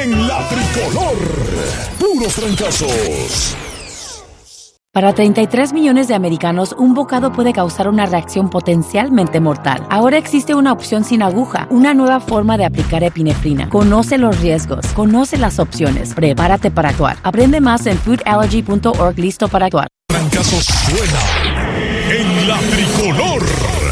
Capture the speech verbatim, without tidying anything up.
en la tricolor. Puros trancazos. Para treinta y tres millones de americanos, un bocado puede causar una reacción potencialmente mortal. Ahora existe una opción sin aguja, una nueva forma de aplicar epinefrina. Conoce los riesgos, conoce las opciones, prepárate para actuar. Aprende más en food allergy punto org. Listo para actuar. Trancazos suena en la tricolor.